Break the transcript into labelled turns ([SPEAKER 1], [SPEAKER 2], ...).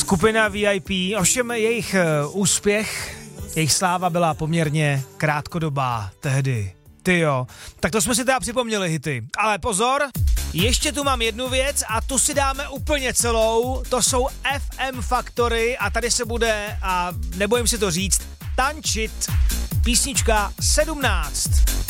[SPEAKER 1] Skupina VIP, ovšem jejich úspěch, jejich sláva byla poměrně krátkodobá tehdy. Tyjo, tak to jsme si teda připomněli hity. Ale pozor, ještě tu mám jednu věc a tu si dáme úplně celou. To jsou FM Faktory a tady se bude, a nebojím si to říct, tančit. Písnička 17.